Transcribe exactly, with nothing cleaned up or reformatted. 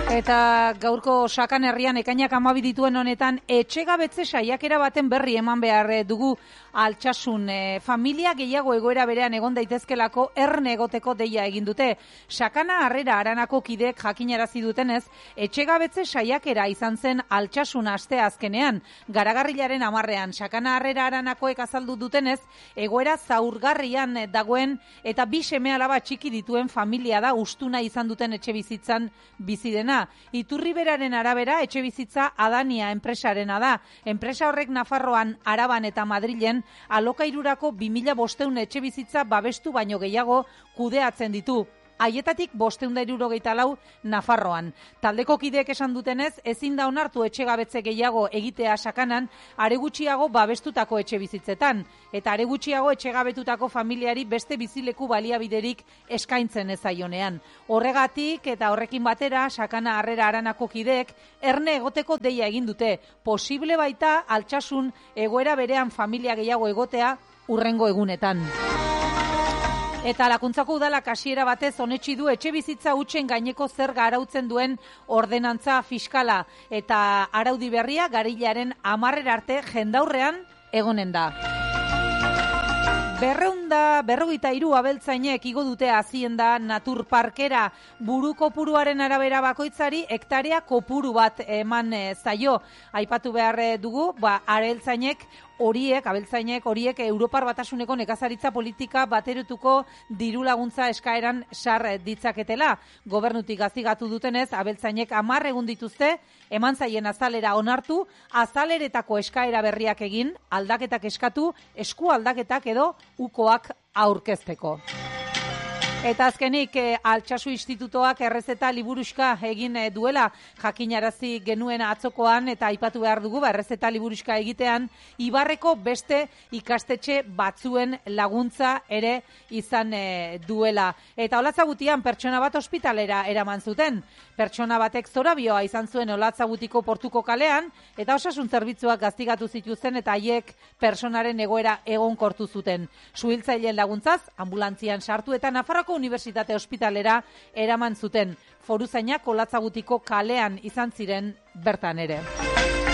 Eta gaurko Sakan herrian ekainak hamabi dituen honetan etxegabetze saiakera baten berri eman behar dugu Altsasun. E, familia gehiago egoera berean egon daitezkelako erne egoteko deia egin dute. Sakana Harrera Aranako kidek jakinarazi dutenez, etxegabetze saiakera izan zen Altsasun aste azkenean. Garagarrilaren hamarrean Sakana Harrera Aranakoek azaldu dutenez, egoera zaurgarrian dagoen eta bi seme-alaba txiki dituen familia da ustuna izan duten etxebizitzan bizi dena. Iturriberaren arabera, etxebizitza Adania enpresarena da. Enpresa horrek Nafarroan, Araban eta Madrilen alokairurako bi mila bostehun etxebizitza babestu baino gehiago kudeatzen ditu. Haietatik bostehun eta hirurogeita lau Nafarroan. Taldeko kideek esan dutenez, ezin da onartu etxegabetze gehiago egitea Sakanan, are gutxiago babestutako etxebizitzetan, eta are gutxiago etxegabetutako familiari beste bizileku baliabiderik eskaintzen ezaionean. Horregatik eta horrekin batera, Sakana Harrera Aranako kideek erne egoteko deia egin dute. Posible baita Altsasun egoera berean familia gehiago egotea hurrengo egunetan. Eta Lakuntzako udalak hasiera batez onetsi du etxebizitza hutsen gaineko zerga arautzen duen ordenantza fiskala, eta araudi berria Garilaren hamarrera arte jendaurrean egonen da. Berreunda, berrogeita hiru abeltzainek igo dute hazienda naturparkera. Buru kopuruaren arabera bakoitzari hektarea kopuru bat eman zaio. Aipatu behar dugu, ba, abeltzainek horiek, abeltzainek horiek Europar Batasuneko nekazaritza politika baterutuko diru laguntza eskaeran sar ditzaketela. Gobernutik gaztigatu dutenez, abeltzainek hamar egun dituzte, eman zaien azalera onartu, azaleretako eskaera berriak egin, aldaketak eskatu, esku aldaketak edo ukoak aurkezteko. Eta azkenik, e, Altsasu Institutoak errezeta liburuxka egin e, duela jakinarazi genuen atzokoan, eta aipatu behar dugu, ba, errezeta liburuxka egitean, Ibarreko beste ikastetxe batzuen laguntza ere izan e, duela. Eta Olatzagutian pertsona bat ospitalera eraman zuten. Pertsona batek zorabioa izan zuen Olatzagutiko portuko kalean, eta osasun zerbitzuak gaztigatu zituzten eta haiek personaren egoera egonkortu zuten. Suhiltzaileen laguntzaz, ambulantzian sartu eta Nafarroko Unibertsitate Ospitalera eraman zuten. Foruzainak Olatzagutiko kalean izan ziren bertan ere.